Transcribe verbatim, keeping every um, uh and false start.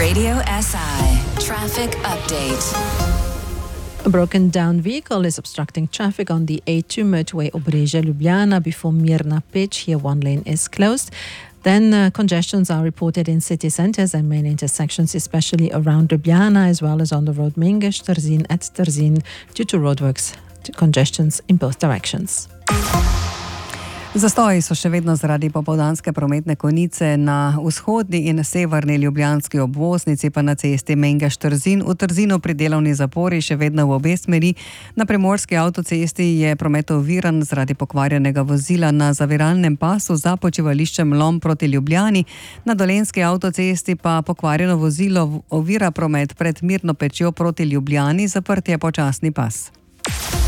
Radio S I Traffic Update. A broken down vehicle is obstructing traffic on the A two motorway Obrežje Ljubljana before Mirna Pitch. Here one lane is closed. Then uh, congestions are reported in city centres and main intersections, especially around Ljubljana, as well as on the road Mengeš-Trzin at Trzin due to roadworks, to congestions in both directions. Zastoji so še vedno zaradi popoldanske prometne konice na vzhodni in severni ljubljanski obvoznici, pa na cesti Mengeš-Trzin. V Trzinu pri delovni zapori še vedno v obe smeri. Na primorski avtocesti je promet oviran zaradi pokvarjenega vozila na zaviralnem pasu za počivališčem Lom proti Ljubljani. Na dolenjski avtocesti pa pokvarjeno vozilo ovira promet pred Mirno Pečjo proti Ljubljani, zaprt je počasni pas.